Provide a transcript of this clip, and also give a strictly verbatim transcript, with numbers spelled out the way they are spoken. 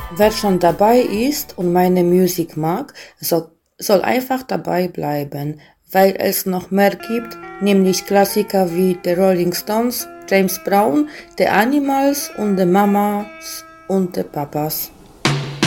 Wer schon dabei ist und meine Musik mag, soll, soll einfach dabei bleiben, weil es noch mehr gibt, nämlich Klassiker wie The Rolling Stones, James Brown, The Animals und The Mamas und The Papas.